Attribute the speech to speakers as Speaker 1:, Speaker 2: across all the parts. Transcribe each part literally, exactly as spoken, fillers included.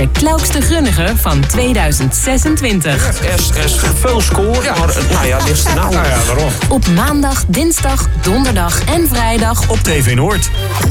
Speaker 1: De Klaukste Grunnige van tweeduizend zesentwintig.
Speaker 2: Er is, er is veel score, ja. maar nou ja, dit is de nou.
Speaker 3: Nou ja, waarom?
Speaker 1: Op maandag, dinsdag, donderdag en vrijdag
Speaker 3: Op T V Noord.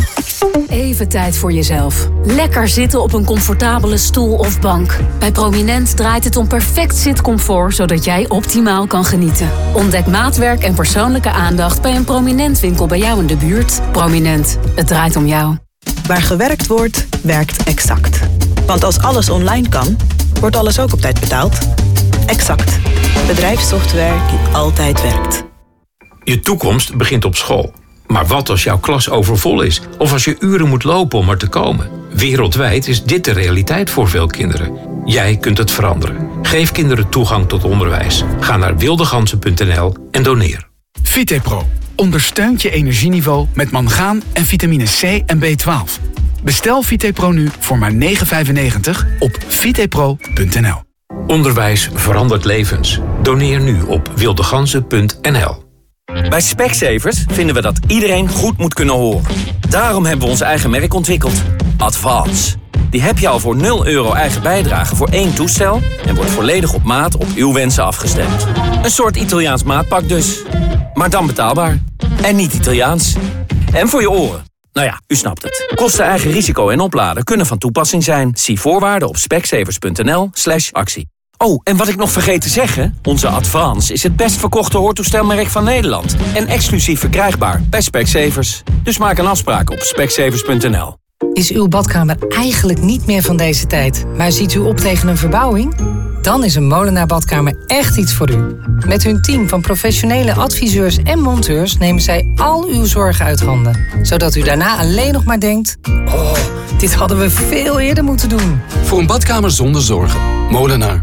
Speaker 4: Even tijd voor jezelf. Lekker zitten op een comfortabele stoel of bank. Bij Prominent draait het om perfect zitcomfort, zodat jij optimaal kan genieten. Ontdek maatwerk en persoonlijke aandacht bij een Prominent winkel bij jou in de buurt. Prominent, het draait om jou.
Speaker 5: Waar gewerkt wordt, werkt Exact. Want als alles online kan, wordt alles ook op tijd betaald. Exact. Bedrijfssoftware die altijd werkt.
Speaker 2: Je toekomst begint op school. Maar wat als jouw klas overvol is? Of als je uren moet lopen om er te komen? Wereldwijd is dit de realiteit voor veel kinderen. Jij kunt het veranderen. Geef kinderen toegang tot onderwijs. Ga naar wildegansen punt n l en doneer.
Speaker 6: Vitepro ondersteunt je energieniveau met mangaan en vitamine C en B twaalf. Bestel Vitepro nu voor maar negen vijfennegentig op vitepro punt n l.
Speaker 2: Onderwijs verandert levens. Doneer nu op wildegansen punt n l.
Speaker 7: Bij Specsavers vinden we dat iedereen goed moet kunnen horen. Daarom hebben we ons eigen merk ontwikkeld. Advance. Die heb je al voor nul euro eigen bijdrage voor één toestel en wordt volledig op maat op uw wensen afgestemd. Een soort Italiaans maatpak dus. Maar dan betaalbaar. En niet Italiaans. En voor je oren. Nou ja, u snapt het. Kosten, eigen risico en opladen kunnen van toepassing zijn. Zie voorwaarden op specsavers punt n l slash actie. Oh, en wat ik nog vergeet te zeggen, onze Advance is het best verkochte hoortoestelmerk van Nederland. En exclusief verkrijgbaar bij Specsavers. Dus maak een afspraak op specsavers punt n l.
Speaker 8: Is uw badkamer eigenlijk niet meer van deze tijd, maar ziet u op tegen een verbouwing? Dan is een Molenaar Badkamer echt iets voor u. Met hun team van professionele adviseurs en monteurs nemen zij al uw zorgen uit handen. Zodat u daarna alleen nog maar denkt, oh, dit hadden we veel eerder moeten doen.
Speaker 9: Voor een badkamer zonder zorgen. Molenaar.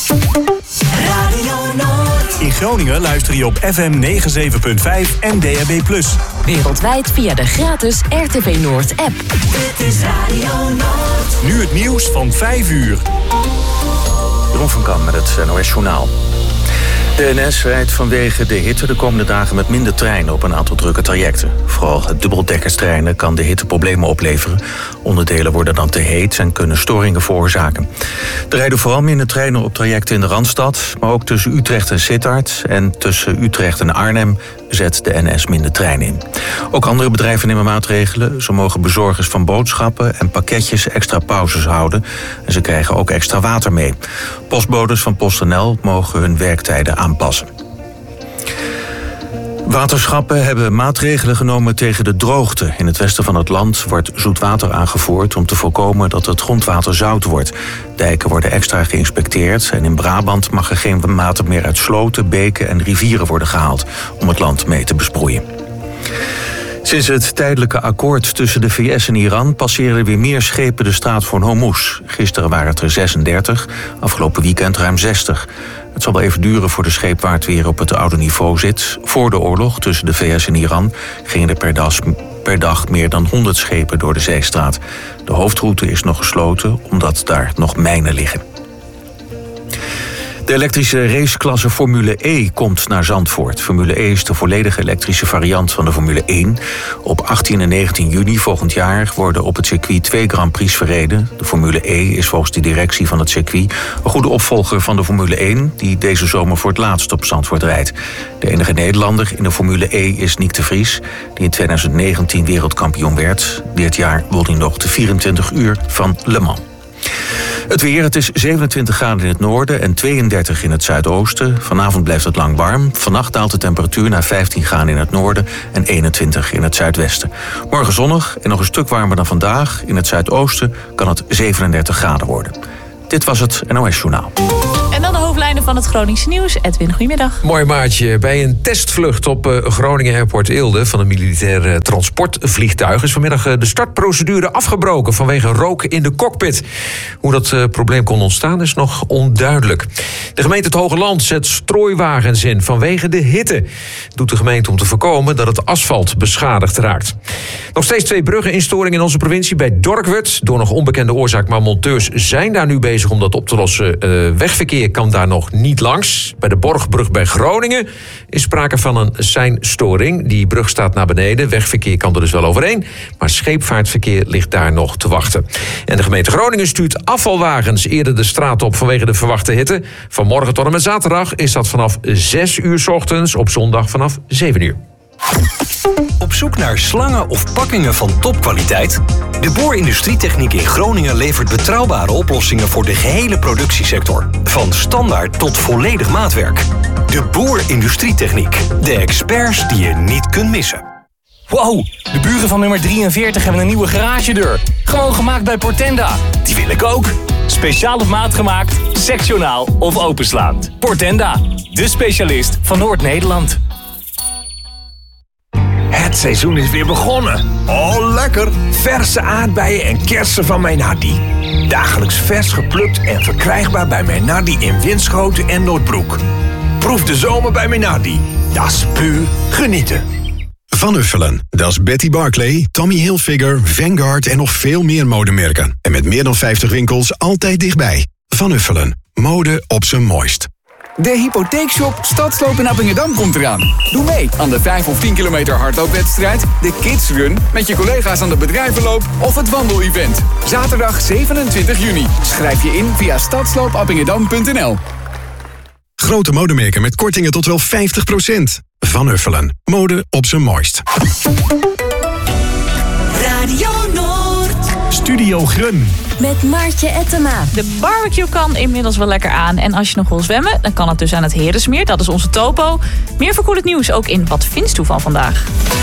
Speaker 10: Radio Noord.
Speaker 3: In Groningen luister je op F M negenenzeventig punt vijf en D A B plus.
Speaker 1: Wereldwijd via de gratis R T V Noord app.
Speaker 10: Dit is Radio Noord.
Speaker 3: Nu het nieuws van vijf uur.
Speaker 11: Jeroen van Kam met het N O S Journaal. De N S rijdt vanwege de hitte de komende dagen met minder treinen op een aantal drukke trajecten. Vooral het dubbeldekkerstreinen kan de hitte problemen opleveren. Onderdelen worden dan te heet en kunnen storingen veroorzaken. Er rijden vooral minder treinen op trajecten in de Randstad, maar ook tussen Utrecht en Sittard en tussen Utrecht en Arnhem zet de N S minder treinen in. Ook andere bedrijven nemen maatregelen. Zo mogen bezorgers van boodschappen en pakketjes extra pauzes houden. En ze krijgen ook extra water mee. Postbodes van PostNL mogen hun werktijden aanpassen. Waterschappen hebben maatregelen genomen tegen de droogte. In het westen van het land wordt zoet water aangevoerd om te voorkomen dat het grondwater zout wordt. Dijken worden extra geïnspecteerd en in Brabant mag er geen water meer uit sloten, beken en rivieren worden gehaald om het land mee te besproeien. Sinds het tijdelijke akkoord tussen de V S en Iran passeren weer meer schepen de straat van Hormuz. Gisteren waren het er zesendertig, afgelopen weekend ruim zestig. Het zal wel even duren voor de scheepvaart weer op het oude niveau zit. Voor de oorlog tussen de V S en Iran gingen er per dag, per dag meer dan honderd schepen door de zeestraat. De hoofdroute is nog gesloten omdat daar nog mijnen liggen. De elektrische raceklasse Formule E komt naar Zandvoort. Formule E is de volledige elektrische variant van de Formule één. Op achttien en negentien juni volgend jaar worden op het circuit twee Grand Prix verreden. De Formule E is volgens de directie van het circuit een goede opvolger van de Formule één... die deze zomer voor het laatst op Zandvoort rijdt. De enige Nederlander in de Formule E is Nick de Vries, die in twintig negentien wereldkampioen werd. Dit jaar won hij nog de vierentwintig uur van Le Mans. Het weer, het is zevenentwintig graden in het noorden en tweeëndertig in het zuidoosten. Vanavond blijft het lang warm. Vannacht daalt de temperatuur naar vijftien graden in het noorden en eenentwintig in het zuidwesten. Morgen zonnig en nog een stuk warmer dan vandaag. In het zuidoosten kan het zevenendertig graden worden. Dit was het N O S Journaal.
Speaker 12: En dan de hoofdlijnen van het Groningse nieuws. Edwin, goedemiddag.
Speaker 13: Mooi maatje. Bij een testvlucht op Groningen Airport Eelde van een militair transportvliegtuig is vanmiddag de startprocedure afgebroken vanwege rook in de cockpit. Hoe dat probleem kon ontstaan is nog onduidelijk. De gemeente Het Hoge Land zet strooiwagens in vanwege de hitte. Doet de gemeente om te voorkomen dat het asfalt beschadigd raakt. Nog steeds twee bruggeninstoringen in onze provincie bij Dorkwerd. Door nog onbekende oorzaak, maar monteurs zijn daar nu bezig om dat op te lossen. Uh, wegverkeer wegverkeer kan daar nog niet langs. Bij de Borgbrug bij Groningen is sprake van een seinstoring. Die brug staat naar beneden. Wegverkeer kan er dus wel overheen. Maar scheepvaartverkeer ligt daar nog te wachten. En de gemeente Groningen stuurt afvalwagens eerder de straat op vanwege de verwachte hitte. Van morgen tot en met zaterdag is dat vanaf zes uur 's ochtends. Op zondag vanaf zeven uur.
Speaker 14: Op zoek naar slangen of pakkingen van topkwaliteit? De Boer Industrietechniek in Groningen levert betrouwbare oplossingen voor de gehele productiesector. Van standaard tot volledig maatwerk. De Boer Industrietechniek. De experts die je niet kunt missen.
Speaker 15: Wow, de buren van nummer drieënveertig hebben een nieuwe garagedeur. Gewoon gemaakt bij Portenda. Die wil ik ook. Speciaal op maat gemaakt, sectionaal of openslaand. Portenda, de specialist van Noord-Nederland.
Speaker 16: Het seizoen is weer begonnen. Oh, lekker! Verse aardbeien en kersen van Meinardi. Dagelijks vers geplukt en verkrijgbaar bij Meinardi in Winschoten en Noordbroek. Proef de zomer bij Meinardi. Dat is puur genieten.
Speaker 17: Van Uffelen, dat is Betty Barclay, Tommy Hilfiger, Vanguard en nog veel meer modemerken. En met meer dan vijftig winkels altijd dichtbij. Van Uffelen, mode op zijn mooist.
Speaker 6: De hypotheekshop Stadsloop in Appingedam komt eraan. Doe mee aan de vijf of tien kilometer hardloopwedstrijd, de Kids Run met je collega's aan de bedrijvenloop of het wandelevent. Zaterdag zevenentwintig juni. Schrijf je in via stadsloop-appingedam punt n l.
Speaker 17: Grote modemerken met kortingen tot wel vijftig procent. Van Uffelen, mode op zijn mooist.
Speaker 10: Radio Noord.
Speaker 3: Studio Grun.
Speaker 12: Met Maartje Ettema. De barbecue kan inmiddels wel lekker aan. En als je nog wil zwemmen, dan kan het dus aan het Heresmeer. Dat is onze topo. Meer verkoelend nieuws ook in Wat Vindt u van vandaag?